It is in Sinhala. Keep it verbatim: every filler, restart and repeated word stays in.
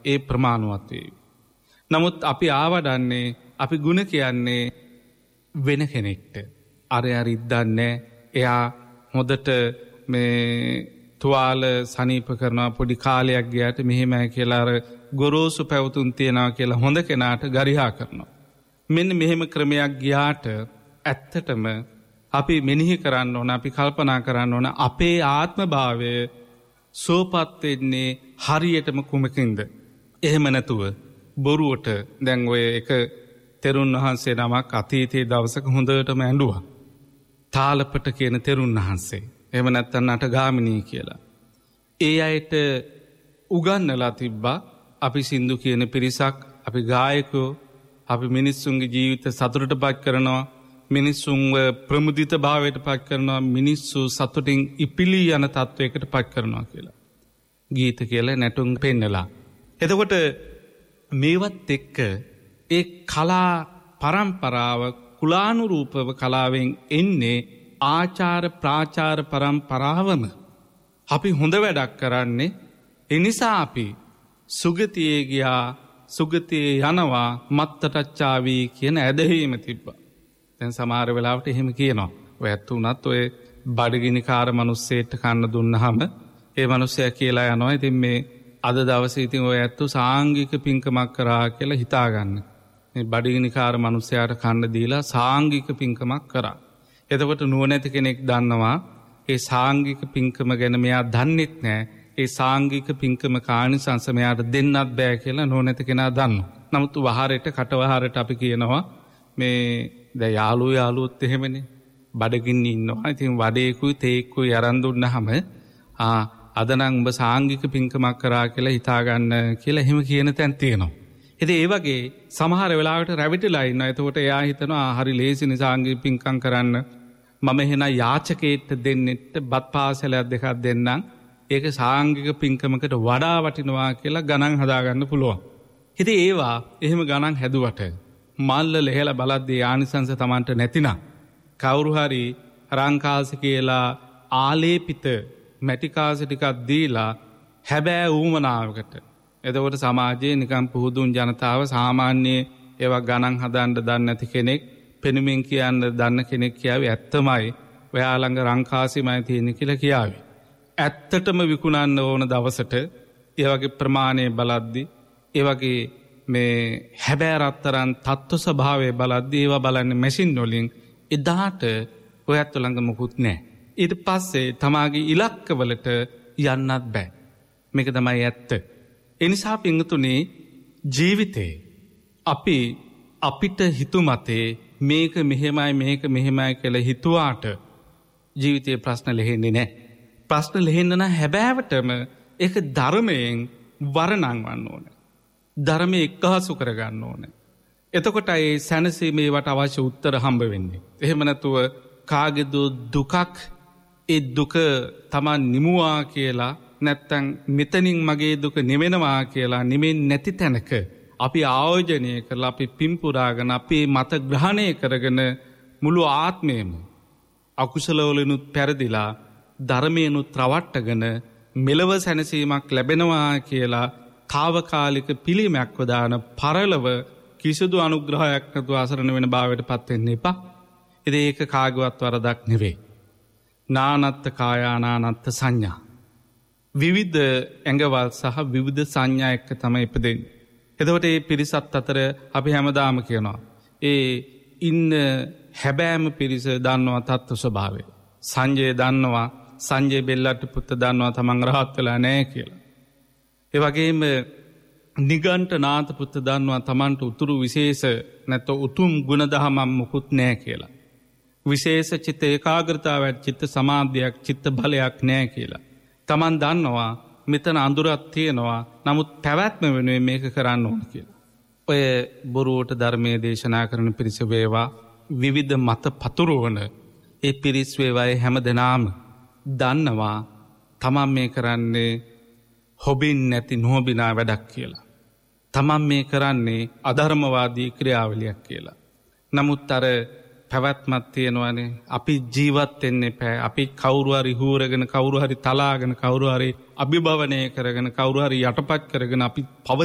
ඒ ප්‍රමාණවත් වේ. නමුත් අපි ආවඩන්නේ අපි ගුණ කියන්නේ වෙන කෙනෙක්ට. අරය රිද්දන්නේ එයා හොදට මේ තුවාල සනීප කරනවා පොඩි කාලයක් ගියාට මෙහෙමයි කියලා අර ගොරෝසු පැවතුම් තියනවා කියලා හොඳ කෙනාට ගරිහා කරනවා. මෙන්න මෙහෙම ක්‍රමයක් ගියාට ඇත්තටම අපි මෙනෙහි කරන්න ඕන අපි කල්පනා කරන්න ඕන අපේ ආත්ම භාවය සුවපත් වෙන්නේ හරියටම කුමකින්ද? එහෙම නැතුව බොරුවට දැන් ඔය එක තෙරුන් වහන්සේ නමක් අතීතයේ දවසක හොඳටම ඇඬුවා. තාලපට කියන තෙරුන් වහන්සේ. එහෙම නැත්නම් නටගාමිනී කියලා. ඒ අයට උගන්වලා තිබ්බා අපි සින්දු කියන පිරිසක්, අපි ගායකයෝ, අපි මිනිස්සුන්ගේ ජීවිත සතුටටපත් කරනවා, මිනිස්සුන්ව ප්‍රමුදිත භාවයට පත් කරනවා, මිනිස්සු සතුටින් ඉපිලී යන තත්වයකට පත් කරනවා කියලා. ගීත කියලා නැටුම් පෙන්නලා. එතකොට මේවත් එක්ක ඒ කලා පරම්පරාව කුලානුරූපව කලාවෙන් එන්නේ ආචාර ප්‍රාචාර පරම්පරාවම. අපි හොඳ වැඩක් කරන්නේ එනිසා අපි සුගතියේ ගියා සුගතියේ යනවා මත්තටච්චාවී කියන ඇදහීම තිබ්බා. දැන් සමහර වෙලාවට එහෙම කියනවා. ඔය ඇත්ත උනත් ඔය බඩගිනි කාර මිනිස්සෙට කන්න දුන්නාම ඒ මිනිස්සයා කියලා යනවා. ඉතින් මේ අද දවසේ ඉතින් ඔය ඇත්ත සාංගික පින්කමක් කරා කියලා හිතා ගන්න. මේ බඩගිනි කාර මිනිස්සයාට කන්න දීලා සාංගික පින්කමක් කරා. එතකොට නුවණැති කෙනෙක් දන්නවා ඒ සාංගික පින්කම ගැන මෙයා දන්නෙත් නෑ. ඒ සාංගික පින්කම කානිසංස මෙයාට දෙන්නත් බෑ කියලා නුවණැති කෙනා දන්නවා. නමුත් වහරට කටවහරට අපි කියනවා මේ දැන් යාළුවෝ යාළුවොත් එහෙමනේ බඩගින්න ඉන්නවා. ඉතින් වඩේකුයි තේකුයි අරන් දුන්නාම ආ අද නම් ඔබ සාංගික පින්කමක් කරා කියලා හිතා ගන්න කියලා එහෙම කියන තැන් තියෙනවා. ඉතින් ඒ වගේ සමහර වෙලාවට රැවටිලා ඉන්නවා. එතකොට එයා හිතනවා හරි ලේසිනේ සාංගික පින්කම් කරන්න. මම එහෙනම් යාචකයෙක්ට දෙන්නෙත් බත් පාසලයක් දෙකක් දෙන්නම්. ඒක සාංගික පින්කමකට වඩා වටිනවා කියලා ගණන් හදාගන්න පුළුවන්. ඉතින් ඒවා එහෙම ගණන් හැදුවට මල්ල ලෙහෙලා බලද්දී ආනිසංස Tamanට නැතිනම් කවුරු හරි රංකාස කියලා ආලේපිත මැටි කාසි ටිකක් දීලා හැබෑ ඌමනාවකට එතකොට සමාජයේ නිකන් පුහුදුන් ජනතාව සාමාන්‍ය ඒවා ගණන් හදන්න දන්නේ නැති කෙනෙක් පෙනුමින් කියන්න දන්න කෙනෙක් කියාවේ ඇත්තමයි ඔයා ළඟ රංකාසිමයි තියෙන කියලා කියාවේ. ඇත්තටම විකුණන්න ඕන දවසට ඒ වගේ ප්‍රමාණය බලද්දී ඒ වගේ මේ හැබෑ රත්තරන් තත්ත්ව ස්වභාවය බලද්දී ඒවා බලන්නේ මැෂින් වලින් එදාට ඔයත් ළඟ මොකුත් නැහැ. ඊට පස්සේ තමාගේ ඉලක්කවලට යන්නත් බෑ. මේක තමයි ඇත්ත. ඒ නිසා පින්තුනේ ජීවිතේ අපි අපිට හිතුමතේ මේක මෙහෙමයි මේක මෙහෙමයි කියලා හිතුවාට ජීවිතේ ප්‍රශ්න ලෙහෙන්නේ නැහැ. ප්‍රශ්න ලෙහෙන්න නම් හැබෑවටම ඒක ධර්මයෙන් වරණංවන්න ඕනේ. ධර්මයේ එක්හසු කරගන්න ඕනේ. එතකොට ඒ සැනසීමේවට අවශ්‍ය උත්තර හම්බ වෙන්නේ. එහෙම නැතුව කාගේද දුකක් ඒ දුක Taman නිමුවා කියලා නැත්තම් මෙතනින් මගේ දුක නිවෙනවා කියලා නිමෙන්නේ නැති තැනක අපි ආයෝජනය කරලා අපි පිම්පුරාගෙන අපේ මත ග්‍රහණය කරගෙන මුළු ආත්මයම අකුසල වලිනුත් පෙරදිලා ධර්මයෙන්ුත් රවට්ටගෙන මෙලව සැනසීමක් ලැබෙනවා කියලා తాවකාලික පිළිමයක් වදාන පරලව කිසිදු අනුග්‍රහයක් නැතුව අසරණ වෙන භාවයට පත් වෙන්න එපා. ඉතින් ඒක කාගවත් වරදක් නෙවෙයි. නානත්ත් කායානානත්ත් සංඥා. විවිධ ඇඟවල් සහ විවිධ සංඥා එක්ක තමයි ඉපදෙන්නේ. එතකොට මේ පිරිසත් අතර අපි හැමදාම කියනවා ඒ ඉන්න හැබෑම පිරිස දන්නවා තත්ත්ව ස්වභාවය. සංජය දන්නවා සංජය බෙල්ලට පුත්ත දන්නවා තමන් රහත් වෙලා නැහැ කියලා. ඒ වගේම නිගණ්ඨ නාත පුත්ත දන්නවා තමන්ට උතුරු විශේෂ නැත්නම් උතුම් ගුණධර්ම මොකුත් නැහැ කියලා. විශේෂ චිත්ත ඒකාග්‍රතාවයක් චිත්ත සමාධියක් චිත්ත බලයක් නැහැ කියලා. තමන් දන්නවා මෙතන අඳුරක් තියෙනවා නමුත් පැවැත්ම වෙනුවෙන් මේක කරන්න ඕන කියලා. ඔය බොරුවට ධර්මයේ දේශනා කරන පිරිස වේවා විවිධ මත පතුරවන ඒ පිරිස් වේවායේ හැමදෙනාම දන්නවා තමන් මේ කරන්නේ හොබින් නැති නොබිනා වැඩක් කියලා. තමන් මේ කරන්නේ අධර්මවාදී ක්‍රියාවලියක් කියලා. නමුත් අර පැවැත්මක් තියෙනවානේ අපි ජීවත් වෙන්න එපා. අපි කවුරු හරි හූරගෙන කවුරු හරි තලාගෙන කවුරු හරි අභිභවනය කරගෙන කවුරු හරි යටපත් කරගෙන අපි